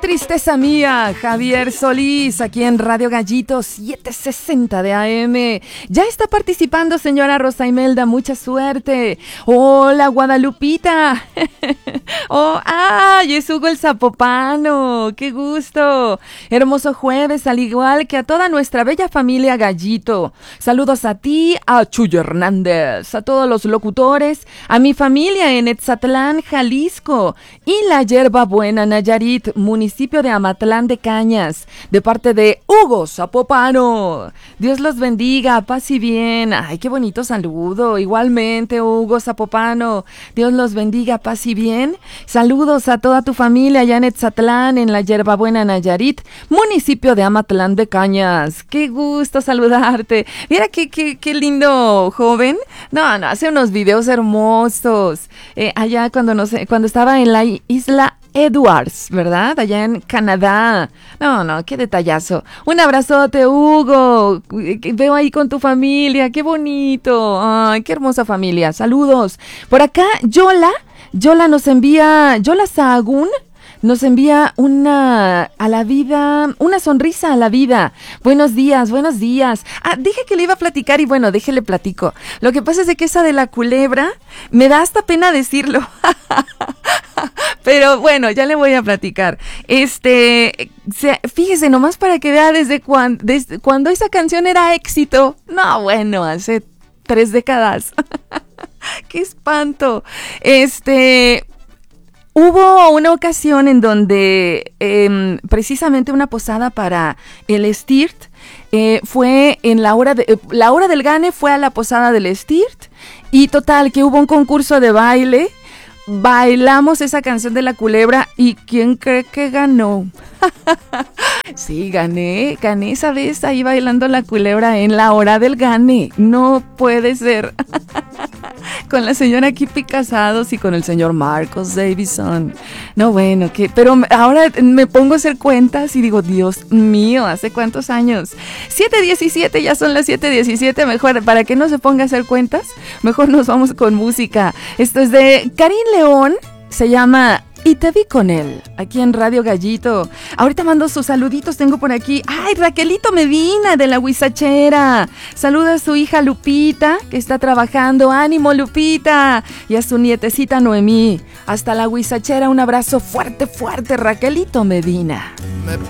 tristeza mía, Javier Solís, aquí en Radio Gallito 760 de AM. Ya está participando señora Rosa Imelda, mucha suerte. Hola Guadalupita. Es Hugo el Zapopano, qué gusto. Hermoso jueves, al igual que a toda nuestra bella familia Gallito. Saludos a ti, a Chuyo Hernández, a todos los locutores, a mi familia en Etzatlán, Jalisco, y la Yerba Buena, Nayarit, municipio de Amatlán de Cañas, de parte de Hugo Zapopano. Dios los bendiga, paz y bien. Ay, qué bonito saludo. Igualmente, Hugo Zapopano, Dios los bendiga, paz y bien. Saludos a toda tu familia allá en Etzatlán, en la Yerba Buena, Nayarit, municipio de Amatlán de Cañas. Qué gusto saludarte. Mira qué lindo joven. No, hace unos videos hermosos. Allá cuando estaba en la isla Edwards, ¿verdad? Allá en Canadá. No, qué detallazo. Un abrazote, Hugo. Veo ahí con tu familia. Qué bonito. Ay, qué hermosa familia. Saludos. Por acá, Yola Sahagún nos envía una sonrisa a la vida. Buenos días. Dije que le iba a platicar y bueno, déjele platico. Lo que pasa es de que esa de la culebra, me da hasta pena decirlo. Pero bueno, ya le voy a platicar. Fíjese, nomás para que vea desde cuando esa canción era éxito. No, bueno, hace 3 décadas. ¡Qué espanto! Hubo una ocasión en donde precisamente una posada para el Stirt fue en la hora del Gane, fue a la posada del Stirt y total que hubo un concurso de baile. Bailamos esa canción de la culebra y ¿quién cree que ganó? Sí, gané esa vez ahí bailando la culebra en la hora del Gane. No puede ser. Con la señora Kipi Casados y con el señor Marcos Davison. No, bueno, pero ahora me pongo a hacer cuentas y digo, Dios mío, ¿hace cuántos años? 7:17, ya son las 7:17, mejor, para que no se ponga a hacer cuentas, mejor nos vamos con música. Esto es de Karim León, se llama Y te vi con él, aquí en Radio Gallito. Ahorita mando sus saluditos, tengo por aquí. ¡Ay, Raquelito Medina, de la Huizachera! Saluda a su hija Lupita, que está trabajando. ¡Ánimo, Lupita! Y a su nietecita Noemí. Hasta la Huizachera, un abrazo fuerte, Raquelito Medina.